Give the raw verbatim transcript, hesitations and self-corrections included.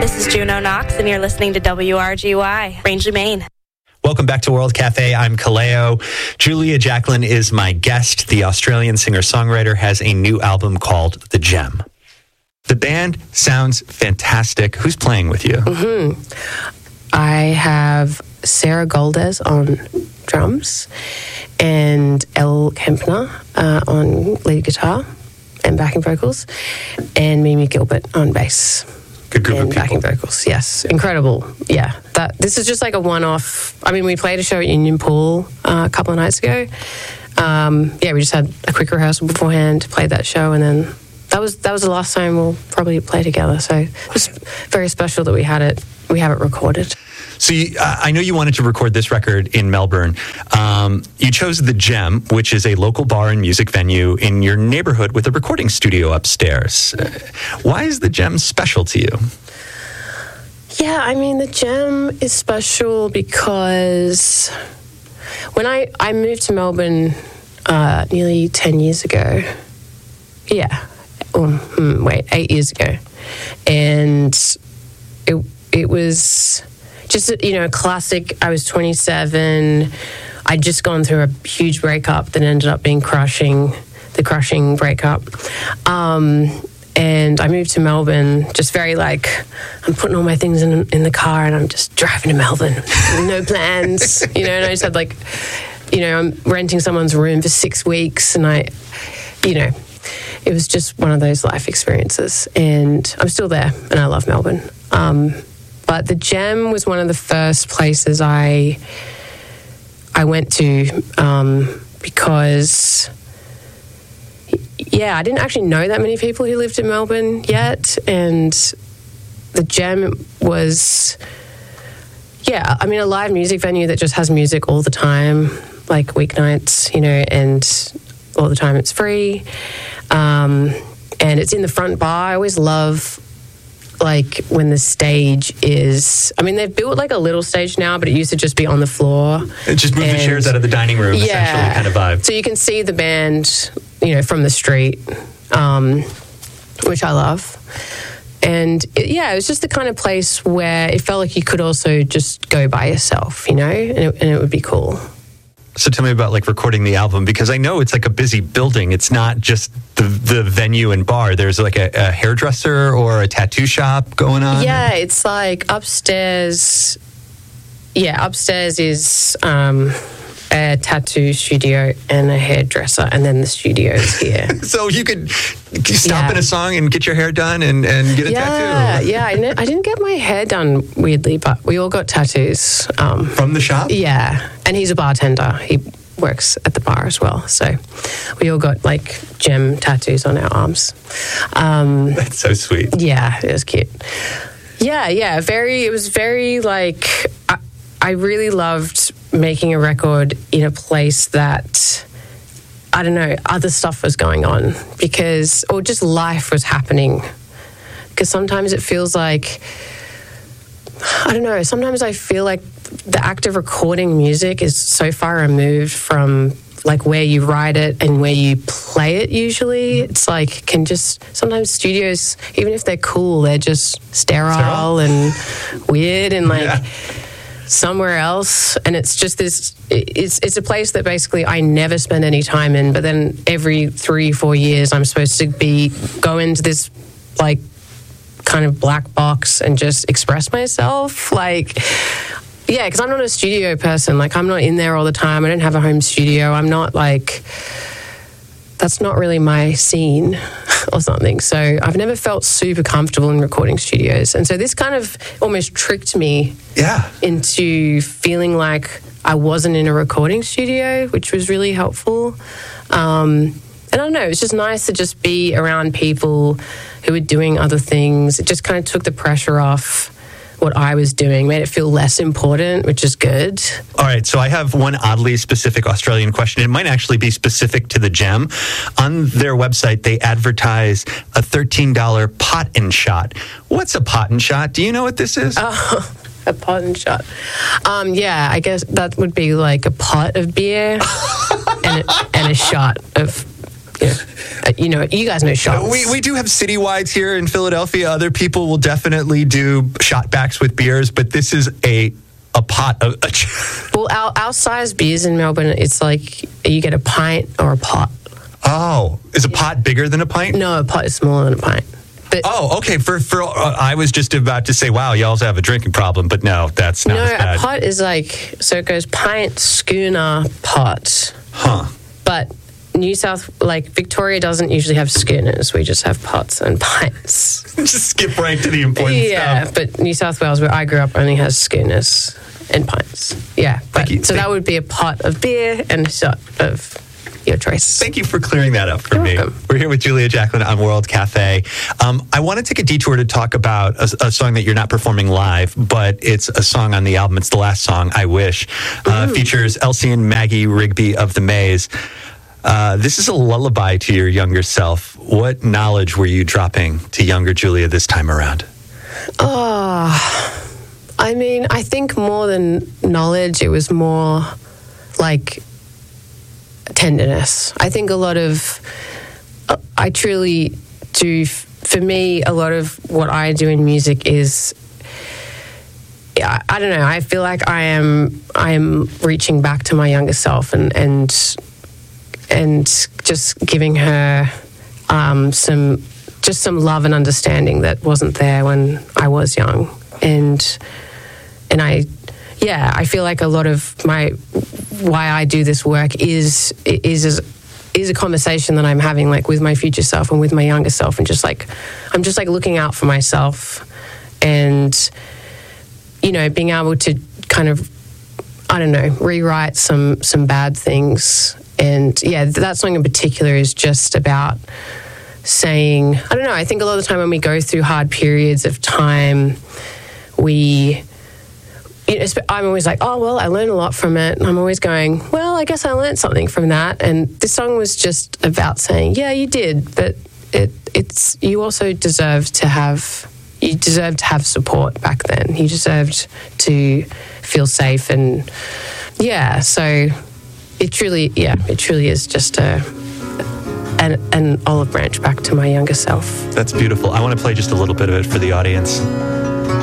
This is Juno Knox, and you're listening to W R G Y, Rangeley, Maine. Welcome back to World Cafe. I'm Kaleo. Julia Jacklin is my guest. The Australian singer-songwriter has a new album called The Gem. The band sounds fantastic. Who's playing with you? Mm-hmm. I have Sarah Goldes on drums and Elle Kempner uh, on lead guitar and backing vocals, and Mimi Gilbert on bass. Good group and of people. Backing vocals, yes. Incredible. Yeah. That This is just like a one-off. I mean, we played a show at Union Pool uh, a couple of nights ago. Um, yeah, we just had a quick rehearsal beforehand, played that show, and then that was that was the last time we'll probably play together. So it was very special that we had it, we have it recorded. So you, uh, I know you wanted to record this record in Melbourne. Um, you chose The Gem, which is a local bar and music venue in your neighborhood with a recording studio upstairs. Uh, why is The Gem special to you? Yeah, I mean, The Gem is special because when I, I moved to Melbourne uh, nearly ten years ago, yeah, oh, hmm, wait, eight years ago, and it it was just, you know, classic. I was twenty-seven. I'd just gone through a huge breakup that ended up being crushing, the crushing breakup. Um, and I moved to Melbourne, just very like, I'm putting all my things in in the car and I'm just driving to Melbourne. No plans, you know, and I just had like, you know, I'm renting someone's room for six weeks and I, you know, it was just one of those life experiences. And I'm still there and I love Melbourne. Um, But The Gem was one of the first places I I went to um, because, yeah, I didn't actually know that many people who lived in Melbourne yet. And The Gem was, yeah, I mean, a live music venue that just has music all the time, like weeknights, you know, and all the time it's free. Um, and it's in the front bar. I always love like when the stage is, I mean, they've built like a little stage now, but it used to just be on the floor. It just moved the chairs out of the dining room, yeah, essentially, kind of vibe. So you can see the band, you know, from the street, um, which I love. And it, yeah, it was just the kind of place where it felt like you could also just go by yourself, you know, and it, and it would be cool. So tell me about like recording the album, because I know it's like a busy building. It's not just the the venue and bar. There's like a, a hairdresser or a tattoo shop going on. Yeah, it's like upstairs. Yeah, upstairs is um, a tattoo studio and a hairdresser, and then the studio is here. So you could stop Yeah. in a song and get your hair done and, and get a yeah, tattoo. Yeah, I, ne- I didn't get my hair done, weirdly, but we all got tattoos. Um, From the shop? Yeah, and he's a bartender. He works at the bar as well. So we all got like gem tattoos on our arms. Um, That's so sweet. yeah, it was cute. Yeah, yeah, very, it was very like, I, I really loved making a record in a place that, I don't know, other stuff was going on because, or just life was happening. Because sometimes it feels like, I don't know, sometimes I feel like the act of recording music is so far removed from like where you write it and where you play it usually. It's like, can just, sometimes studios, even if they're cool, they're just sterile, Sterile? and weird and like, Yeah. somewhere else, and it's just this it's it's a place that basically I never spend any time in, but then every three four years I'm supposed to be go into this like kind of black box and just express myself, like, yeah, because I'm not a studio person. Like, I'm not in there all the time. I don't have a home studio. I'm not like, that's not really my scene or something. So I've never felt super comfortable in recording studios. And so this kind of almost tricked me Yeah. into feeling like I wasn't in a recording studio, which was really helpful. Um, and I don't know, it was just nice to just be around people who were doing other things. It just kind of took the pressure off what I was doing, made it feel less important, which is good. All right, so I have one oddly specific Australian question. It might actually be specific to The Gem. On their website, they advertise a thirteen dollars pot and shot. What's a pot and shot? Do you know what this is? Oh, a pot and shot. Um, yeah, I guess that would be like a pot of beer and, a, and a shot of you know, uh, you know, you guys know shots. We, we do have citywides here in Philadelphia. Other people will definitely do shot backs with beers, but this is a a pot of... A well, our, our size beers in Melbourne, it's like you get a pint or a pot. Oh, is a pot bigger than a pint? No, a pot is smaller than a pint. But oh, okay. For for uh, I was just about to say, wow, y'all have a drinking problem, but no, that's not no, as bad. a pot is like, so it goes pint, schooner, pot. Huh. But New South, like Victoria doesn't usually have schooners. We just have pots and pints. Just skip right to the important yeah, stuff. Yeah, but New South Wales, where I grew up, only has schooners and pints. Yeah, but, you. so Thank that would be a pot of beer and a shot of your choice. Thank you for clearing that up for You're me. welcome. We're here with Julia Jacklin on World Cafe. Um, I want to take a detour to talk about a, a song that you're not performing live, but it's a song on the album. It's the last song, I Wish. Uh, features Elsie and Maggie Rigby of the Maze. Uh, this is a lullaby to your younger self. What knowledge were you dropping to younger Julia this time around? Oh, I mean, I think more than knowledge, it was more like tenderness. I think a lot of, uh, I truly do, for me, a lot of what I do in music is, yeah, I don't know, I feel like I am, I am reaching back to my younger self and, and, and just giving her um, some, just some love and understanding that wasn't there when I was young. And, and I, yeah, I feel like a lot of my, why I do this work is, is, is, is a conversation that I'm having like with my future self and with my younger self, and just like, I'm just like looking out for myself and, you know, being able to kind of, I don't know, rewrite some, some bad things. And yeah, that song in particular is just about saying, I don't know, I think a lot of the time when we go through hard periods of time, we, you know, I'm always like, oh, well, I learned a lot from it. And I'm always going, well, I guess I learned something from that. And this song was just about saying, yeah, you did, but it, it's, you also deserved to have, you deserved to have support back then. You deserved to feel safe. And yeah, so it truly, yeah, it truly is just a, an, an olive branch back to my younger self. That's beautiful. I want to play just a little bit of it for the audience.